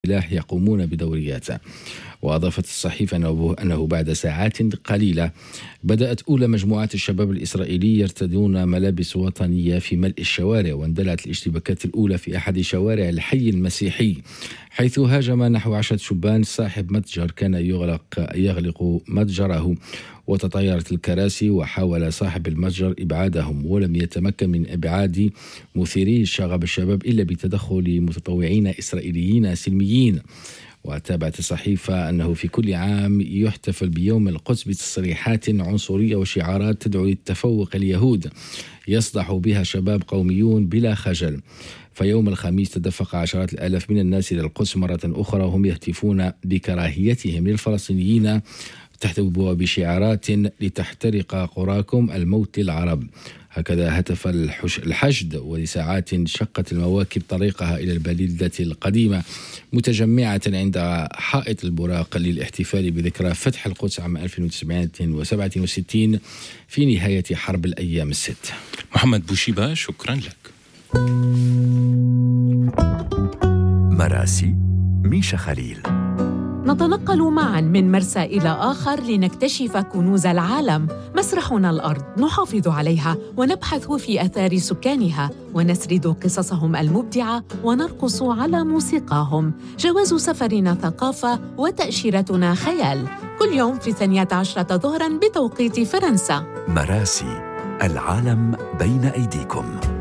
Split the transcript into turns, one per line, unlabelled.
السلاح يقومون بدوريات. وأضافت الصحيفة أنه بعد ساعات قليلة بدأت أولى مجموعات الشباب الإسرائيلي يرتدون ملابس وطنية في ملء الشوارع، واندلعت الاشتباكات الأولى في أحد شوارع الحي المسيحي، حيث هاجم نحو 10 شبان صاحب متجر كان يغلق متجره، وتطايرت الكراسي وحاول صاحب المتجر إبعادهم، ولم يتمكن من إبعاد مثيري الشغب الشباب إلا بتدخل متطوعين إسرائيليين سلميين. وتابعت الصحيفة أنه في كل عام يحتفل بيوم القدس بتصريحات عنصرية وشعارات تدعو للتفوق اليهود يصدح بها شباب قوميون بلا خجل. فيوم الخميس تدفق عشرات الآلاف من الناس إلى القدس مرة أخرى، وهم يهتفون بكراهيتهم للفلسطينيين تحت أبواب شعارات لتحترق قراكم الموت للعرب. هكذا هتف الحشد، ولساعات شقت المواكب طريقها إلى البلدة القديمة متجمعة عند حائط البراق للاحتفال بذكرى فتح القدس عام 1967 في نهاية حرب الأيام الست.
محمد بوشيبة، شكرا لك.
مراسي ميشا خليل.
نتنقل معاً من مرسى إلى آخر لنكتشف كنوز العالم. مسرحنا الأرض نحافظ عليها ونبحث في آثار سكانها ونسرد قصصهم المبدعة ونرقص على موسيقاهم. جواز سفرنا ثقافة وتأشيرتنا خيال، كل يوم في 12 ظهراً بتوقيت فرنسا.
مراسي، العالم بين أيديكم.